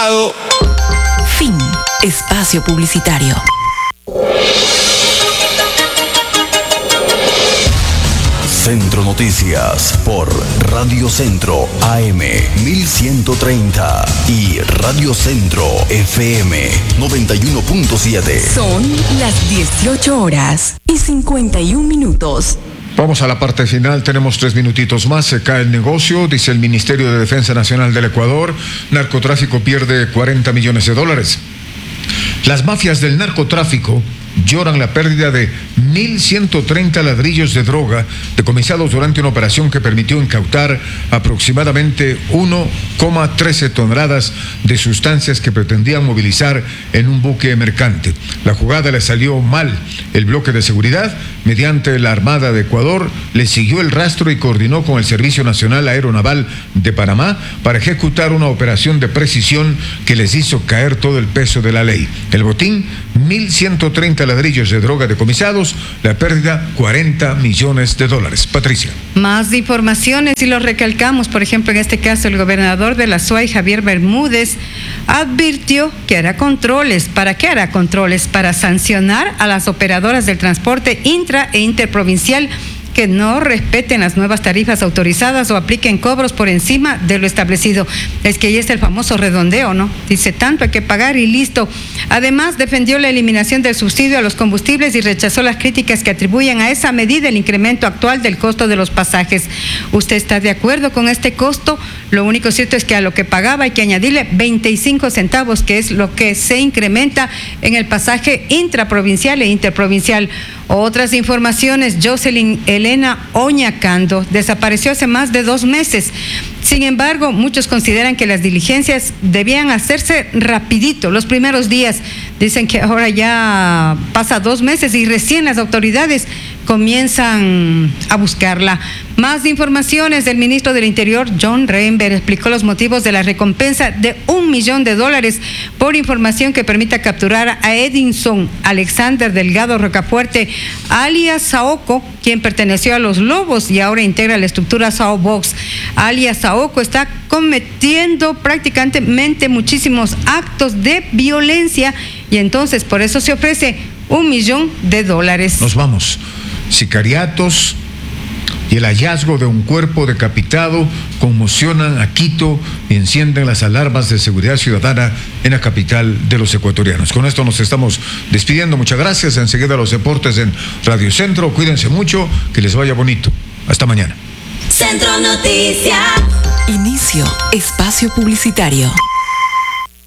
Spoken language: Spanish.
lado. Fin. Espacio publicitario. Centro Noticias por Radio Centro AM 1130 y Radio Centro FM 91.7. Son las 18 horas y 51 minutos. Vamos a la parte final, tenemos 3 minutitos más. Se cae el negocio, dice el Ministerio de Defensa Nacional del Ecuador. Narcotráfico pierde $40 millones. Las mafias del narcotráfico lloran la pérdida de 1.130 ladrillos de droga decomisados durante una operación que permitió incautar aproximadamente 1,13 toneladas de sustancias que pretendían movilizar en un buque mercante. La jugada le salió mal. El bloque de seguridad, mediante la Armada de Ecuador, le siguió el rastro y coordinó con el Servicio Nacional Aeronaval de Panamá para ejecutar una operación de precisión que les hizo caer todo el peso de la ley. El botín, 1.130 ladrillos de droga decomisados, la pérdida, $40 millones. Patricia. Más informaciones y lo recalcamos, por ejemplo, en este caso el gobernador de la SUAY, Javier Bermúdez, advirtió que hará controles. ¿Para qué hará controles? Para sancionar a las operadoras del transporte intra e interprovincial que no respeten las nuevas tarifas autorizadas o apliquen cobros por encima de lo establecido. Es que ahí está el famoso redondeo, ¿no? Dice, tanto hay que pagar y listo. Además, defendió la eliminación del subsidio a los combustibles y rechazó las críticas que atribuyen a esa medida el incremento actual del costo de los pasajes. ¿Usted está de acuerdo con este costo? Lo único cierto es que a lo que pagaba hay que añadirle 25 centavos, que es lo que se incrementa en el pasaje intraprovincial e interprovincial. Otras informaciones, Jocelyn Elena Oñacando desapareció hace más de 2 meses. Sin embargo, muchos consideran que las diligencias debían hacerse rapidito, los primeros días. Dicen que ahora ya pasa 2 meses y recién las autoridades comienzan a buscarla. Más informaciones del ministro del Interior, John Reinberg, explicó los motivos de la recompensa de $1 millón por información que permita capturar a Edinson Alexander Delgado Rocafuerte, alias Saoko, quien perteneció a los Lobos y ahora integra la estructura Sao Box. Alias Saoko está cometiendo prácticamente muchísimos actos de violencia y entonces por eso se ofrece $1 millón. Nos vamos. Sicariatos y el hallazgo de un cuerpo decapitado conmocionan a Quito y encienden las alarmas de seguridad ciudadana en la capital de los ecuatorianos. Con esto nos estamos despidiendo. Muchas gracias. Enseguida los deportes en Radio Centro. Cuídense mucho, que les vaya bonito. Hasta mañana. Centro Noticias. Inicio espacio publicitario.